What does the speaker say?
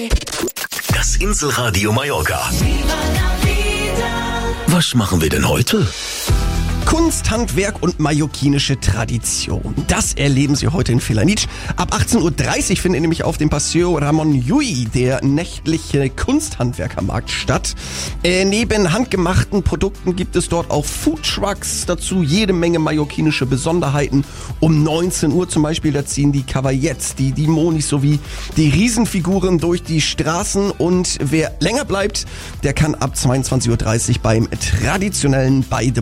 Das Inselradio Mallorca. Was machen wir denn heute? Kunst, Handwerk und mallorquinische Tradition. Das erleben Sie heute in Felanitsch. Ab 18.30 Uhr findet nämlich auf dem Paseo Ramon Llull der nächtliche Kunsthandwerkermarkt statt. Neben handgemachten Produkten gibt es dort auch Foodtrucks, dazu jede Menge mallorquinische Besonderheiten. Um 19 Uhr zum Beispiel, da ziehen die Cavallettes, die Monis sowie die Riesenfiguren durch die Straßen. Und wer länger bleibt, der kann ab 22.30 Uhr beim traditionellen Bei